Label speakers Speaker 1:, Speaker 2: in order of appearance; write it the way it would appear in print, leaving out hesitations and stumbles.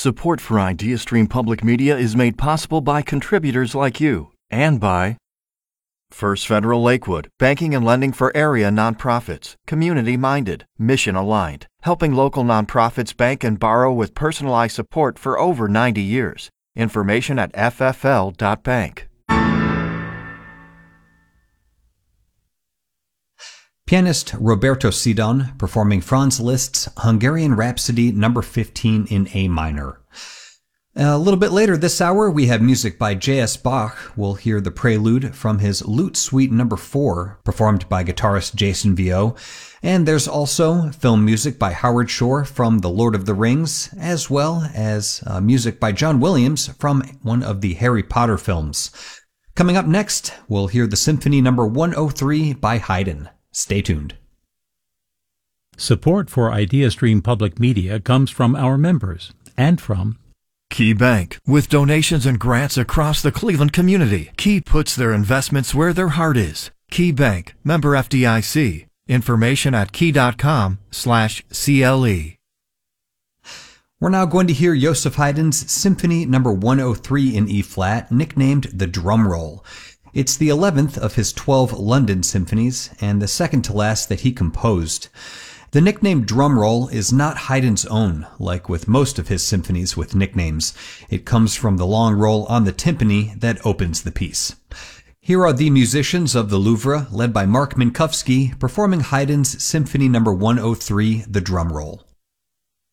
Speaker 1: Support for IdeaStream Public Media is made possible by contributors like you and by First Federal Lakewood, banking and lending for area nonprofits, community-minded, mission-aligned, helping local nonprofits bank and borrow with personalized support for over 90 years. Information at ffl.bank.
Speaker 2: Pianist Roberto Sidon performing Franz Liszt's Hungarian Rhapsody No. 15 in A minor. A little bit later this hour, we have music by J.S. Bach. We'll hear the prelude from his Lute Suite No. 4, performed by guitarist Jason Vio. And there's also film music by Howard Shore from The Lord of the Rings, as well as music by John Williams from one of the Harry Potter films. Coming up next, we'll hear the Symphony No. 103 by Haydn. Stay tuned.
Speaker 3: Support for IdeaStream Public Media comes from our members and from
Speaker 1: Key Bank. With donations and grants across the Cleveland community, Key puts their investments where their heart is. Key Bank, member FDIC. Information at key.com/CLE.
Speaker 2: We're now going to hear Joseph Haydn's Symphony No. 103 in E-flat, nicknamed the Drum Roll. It's the 11th of his 12 London symphonies, and the second to last that he composed. The nickname Drum Roll is not Haydn's own, like with most of his symphonies with nicknames. It comes from the long roll on the timpani that opens the piece. Here are the musicians of the Louvre, led by Mark Minkowski, performing Haydn's Symphony No. 103, the Drum Roll.